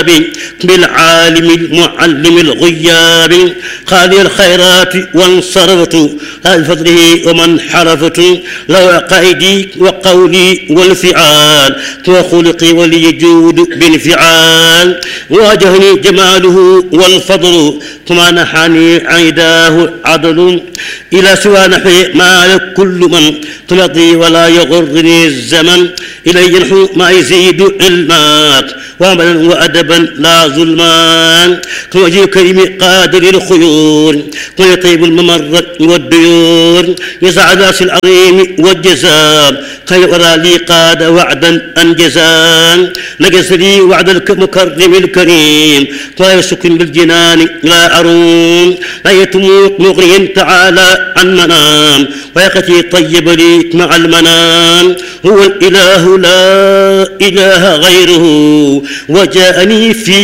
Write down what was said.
بالعالم المعلم الغياب قاضي الخيرات وانصرفت بفضله ومن حرفت لو قيدي وقولي والفعال وخلقي وليجود بالفعال واجهني جماله والفضل ثم نحني عيداه عدل إلى سوى نحي ما كل من تلطي ولا يغرني الزمن إلي ينحو ما يزيد علمات وعملا وأدبا لا ظلمان توجه كريم قادر الخيور ويطيب الممر والديور يسعد راس العظيم والجزاء خير لي قاد وعدا أنجزا نجس لي وعد المكرم الكريم ويسكن بالجنان لا أروم لا يتموت مغري تعالى عن منام ويقتي طيب لي مع المنام هو الإله لا إله غيره وجاءني في